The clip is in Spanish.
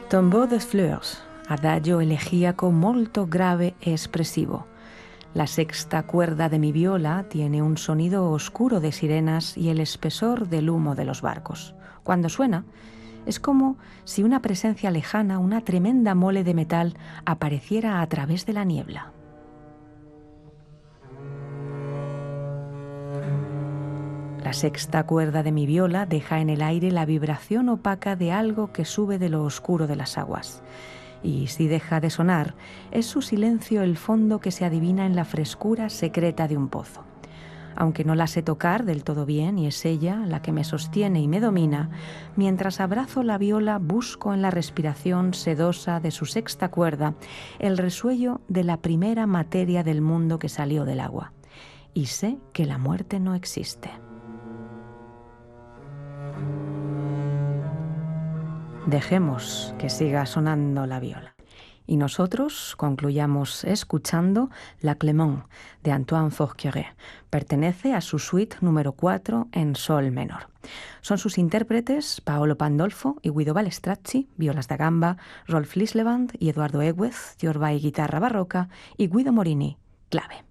Tombeau des Fleurs, adagio elegíaco molto grave e espresivo. La sexta cuerda de mi viola tiene un sonido oscuro de sirenas y el espesor del humo de los barcos. Cuando suena, es como si una presencia lejana, una tremenda mole de metal, apareciera a través de la niebla. La sexta cuerda de mi viola deja en el aire la vibración opaca de algo que sube de lo oscuro de las aguas. Y si deja de sonar, es su silencio el fondo que se adivina en la frescura secreta de un pozo. Aunque no la sé tocar del todo bien y es ella la que me sostiene y me domina, mientras abrazo la viola busco en la respiración sedosa de su sexta cuerda el resuello de la primera materia del mundo que salió del agua. Y sé que la muerte no existe. Dejemos que siga sonando la viola. Y nosotros concluyamos escuchando La Clément de Antoine Forqueré. Pertenece a su suite número 4 en sol menor. Son sus intérpretes Paolo Pandolfo y Guido Balestracci, violas da gamba, Rolf Lislevand y Eduardo Egüez, Yorbay guitarra barroca y Guido Morini, clave.